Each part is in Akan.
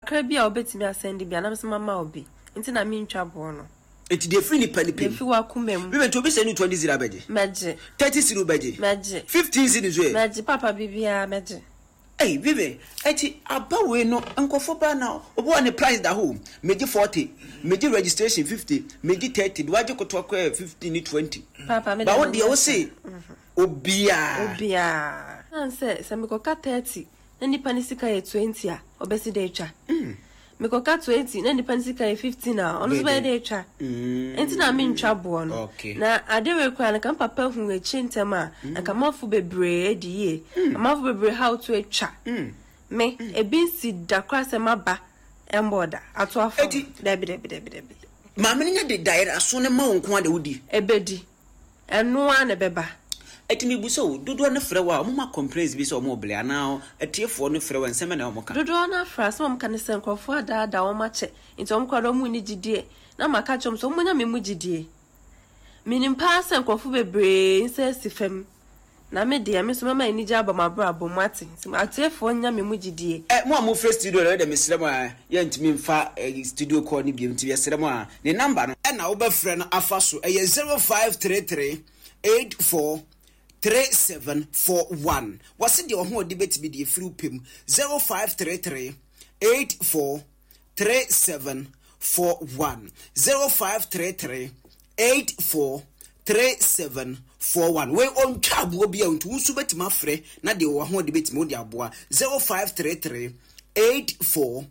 kakra bia obetimi asend bia na mama obi nti na me ntwa bo no eti de free ni panipe de fi wa kumem we went to be send 20 zira beje meje 30 zira beje meje 15 zira zo meje papa bibia meje hey vive eti abawe no nkofo ba na obo on the price da home meje 40 meje registration 50 meje 30 do waje koto kwa 15 ni 20 papa me ba wo de wo say obia anse se me koka 30 na nipa ni sika ye 20 a obesi de twa me koka 20 na nipa ni sika ye 15 a ono so be de twa enti na me ntwa bo no na ade we kwa na kan papa hu echi ntema na kamafu bebre di ye amafu bebre how to etwa me ebinsi dakra se maba emboda ato afọ debi ma me nya de daira aso ne ma wonko ade wudi ebedi eno a na beba eti mi buso dodo na frɛ wa mo ma complaints bi so mo ble ana etiefo no frɛ wa nsɛm na mo ka dodo na fra so mo ka ne senkofo ada wo ma che nti mo kwado mu ni gidie na maka chom so mo nya me mu gidie minim pa senkofo bebre nse sifem na me de me so mama ni ja ba mabra bo mate atiefo nya me mu gidie mo frɛ studio na de me srɛ mo a ye ntimi mfa studio call ni bi mti ye srɛ mo a ne number no na wo ba frɛ no afa so 0533 84 3741 wase de ho de betimi de free pem 0533 84 3741 0533 84 3741 we on twabo bia ntu su betima frɛ na de wo ho de betimi de aboa 0533 84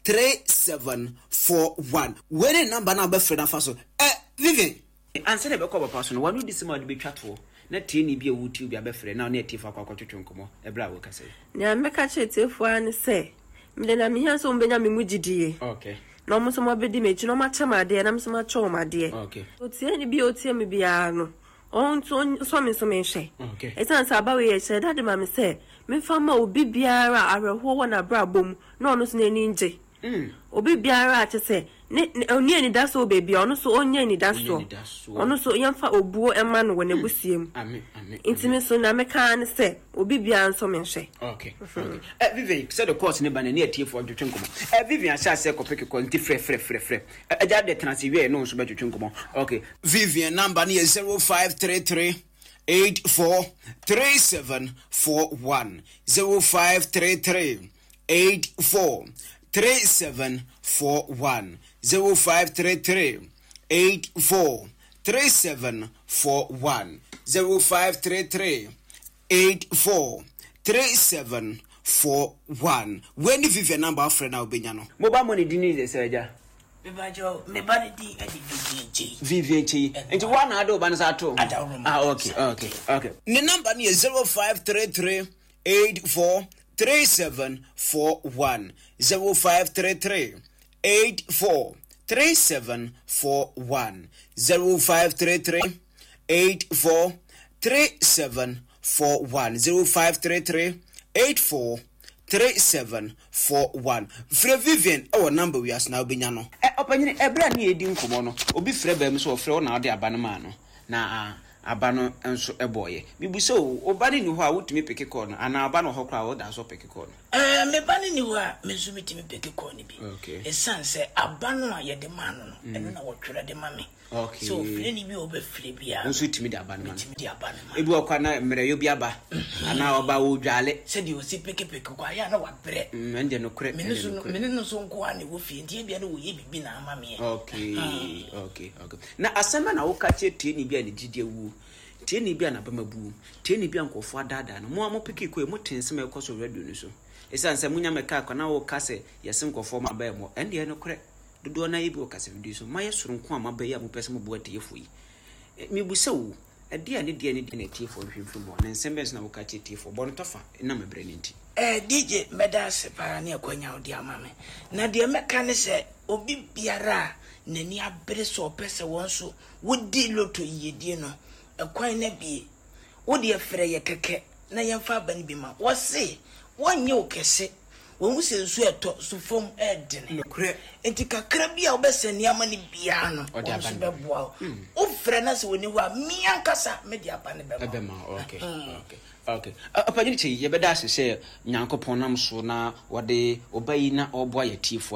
3741 we number na ba frɛ na fa so Vivian answer de be ko papa so no wanu disima de betwa to na tieni bi awuti bi abefre na na etifa kwa kwatwetwe nkomo ebra wo kase na meka chetefu an se mde na mihan so mbenya me mugidie okay na mo so mo bedi mechi no ma chama de na mo cho ma de okay otieni bi otie me bia no on so me hwe okay esan sa ba we ye che dade ma me se me fama obi biara areho wo na bra bom na ono so na ni nje obi biara a che se ne onye ni daso baby ono so onye ni daso ono so yamfa obuo ema no wona busiem amen intime so na meka ne se obi bia nso me hwe okay Vivian said the course ne bana ne atiefo adwetwe nkomo Vivian sha se kopeke konti frɛ aja de transfer no so badwetwe nkomo okay Vivian number ne 0533 84 3741 0533 84 3741 0533 84 3741 0533 84 3741 when the Vivian number friend now be no mobile money dini de seja me body di Vivian chi enti one ado ba na to okay the number is 0533 84 3741 0533 84 3741 0533 84 3741 0533 84 3741 Frɛ Vivian our number we as now benya no opanyine ebra na edi nkomo no obi frɛ ba mi so frɛ wo na ode aba no ma no na abano enso eboye bibuso obani ni ho a wutumi peke call no ana abano ho kra wo da so peke call no me bani ni ho a me so mitimi peke call ni bi esanse abano a ye de ma no eno na wotwere de ma me so fire ni bi obefire bia enso timi de abano ma timi de abano ma ebi okwa na mmerɛ bi aba ana oba wo dwale se di osi peke kwa ya na wabrɛ ende no kre me no so nko a ne wo fie die bia no wo ye bibi na ama me okay na asema na wo ka che tie ni bia ne gidie wu tieni bia na bamabu tieni bia nkofo adada no mo amopeke ko e motensem e koso radio ni so esanse munya meka kwa na wo kase yese nkofo ma ba mo ende no kre dodo na yibi wo kase video so ma yesoro nko ama ba ya mo pese mo bo atiyefo yi mi busa wo ade ane de na atiyefo hwemfo mo na nsembes na wo ka che atiyefo bo no tofa na mebre ni nti DJ medase para ne akwanya odi amame na de meka ne se obi biara nani abere so pese won so wodi loto yedie no ekwan na bi wodi efre ye keke na yemfa ba ni bi ma wo se wonye okese won se nsu eto so fom edene enti kakra bi a obesani ama ni bia no wo so beboa o frɛ na se woni ho a miankasa media apa ne beba ma okay apanyiri che ye beda se nyankopon nam so na wode obayi na oboa ye tifo